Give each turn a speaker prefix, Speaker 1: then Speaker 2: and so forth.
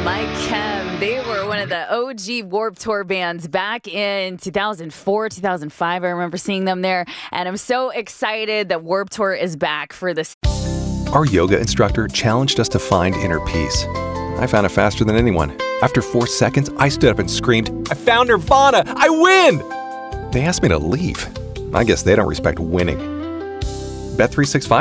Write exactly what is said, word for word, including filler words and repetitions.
Speaker 1: My Chem, they were one of the O G Warped Tour bands back in two thousand four, two thousand five. I remember seeing them there, and I'm so excited that Warped Tour is back for this.
Speaker 2: Our yoga instructor challenged us to find inner peace. I found it faster than anyone. After four seconds, I stood up and screamed, "I found Nirvana! I win!" They asked me to leave. I guess they don't respect winning. Bet three sixty-five